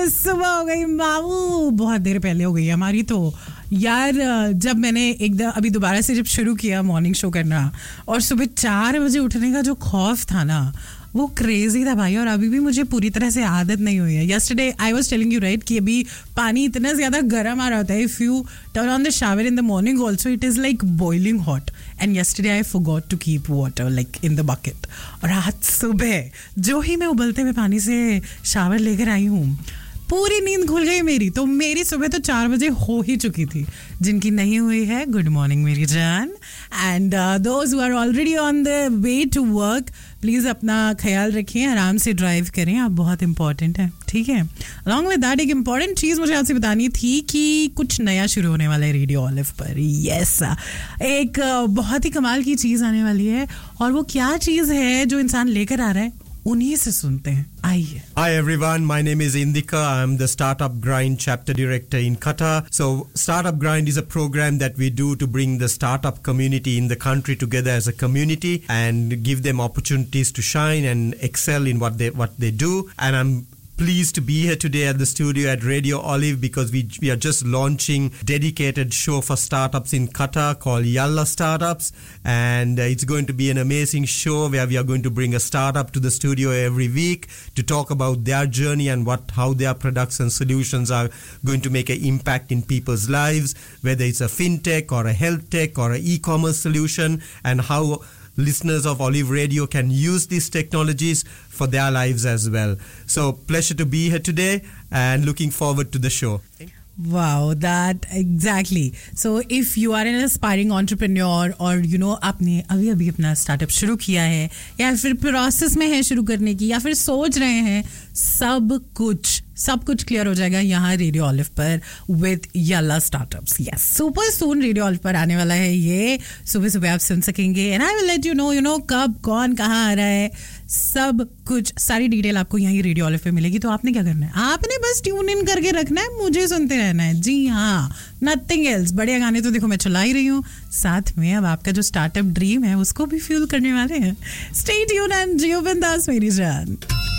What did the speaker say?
सुबह हो गई मामू, बहुत देर पहले हो गई हमारी तो यार। जब मैंने अभी दोबारा से जब शुरू किया मॉर्निंग शो करना और सुबह 4 बजे उठने का जो खौफ था ना, वो क्रेजी था भाई। और अभी भी मुझे पूरी तरह से आदत नहीं हुई है। Yesterday I was telling you right कि अभी पानी इतना ज्यादा गर्म आ रहा होता है। If U turn on the shower in the morning also it is like boiling hot. And yesterday I forgot to keep water like in the bucket. और आज सुबह जो ही मैं उबलते हुए पानी से शावर लेकर आई हूँ, पूरी नींद खुल गई मेरी। तो मेरी सुबह तो 4 बजे हो ही चुकी थी। जिनकी नहीं हुई है, गुड मॉर्निंग मेरी जान। And those who are already on the way to work, please अपना ख्याल रखें, आराम से ड्राइव करें, आप बहुत इंपॉर्टेंट है, ठीक है। अलॉन्ग विद दैट एक इंपॉर्टेंट चीज़ मुझे आपसे बतानी थी कि कुछ नया शुरू होने वाला है रेडियो ऑलिव पर। यस, एक बहुत ही कमाल की चीज़ आने वाली है। और वो क्या चीज़ है जो इंसान लेकर आ रहा है, उन्हीं से सुनते हैं, आइए। Hi everyone, my name is Indika. I'm the Startup Grind chapter director in Qatar. So Startup Grind is a program that we do to bring the startup community in the country together as a community and give them opportunities to shine and excel in what they do. And I'm pleased to be here today at the studio at Radio Olive because we are just launching dedicated show for startups in Qatar called Yalla Startups, and it's going to be an amazing show where we are going to bring a startup to the studio every week to talk about their journey and how their products and solutions are going to make an impact in people's lives, whether it's a fintech or a health tech or an e-commerce solution, and how listeners of Olive Radio can use these technologies for their lives as well. So pleasure to be here today and looking forward to the show. Wow, that exactly. So if you are an aspiring entrepreneur और you know आपने अभी अपना startup शुरू किया है या फिर process में है शुरू करने की या फिर सोच रहे हैं, सब कुछ क्लियर हो जाएगा यहाँ रेडियो ऑलिव पर with Yalla startups. Yes, super soon radio olive पर आने वाला है ये। सुबह आप सुन सकेंगे and I will let you know कब कौन कहाँ आ रहा है, सब कुछ सारी डिटेल आपको यहीं रेडियो ऑलिव पे मिलेगी। तो आपने क्या करना है, आपने बस ट्यून इन करके रखना है, मुझे सुनते रहना है। जी हाँ, नथिंग एल्स। बढ़िया गाने तो देखो मैं चला ही रही हूँ, साथ में अब आपका जो स्टार्टअप ड्रीम है उसको भी फ्यूल करने वाले हैं। स्टे ट्यून्ड एंड जियो बिंदास मेरी जान।